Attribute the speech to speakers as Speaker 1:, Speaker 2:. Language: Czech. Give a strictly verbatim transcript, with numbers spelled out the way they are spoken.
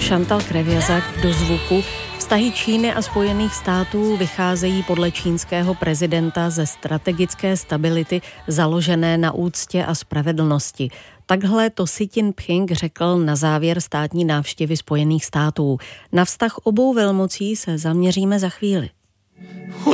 Speaker 1: Chantal Krevězak do zvuku. Vztahy Číny a Spojených států vycházejí podle čínského prezidenta ze strategické stability založené na úctě a spravedlnosti. Takhle to Xi Jinping řekl na závěr státní návštěvy Spojených států. Na vztah obou velmocí se zaměříme za chvíli.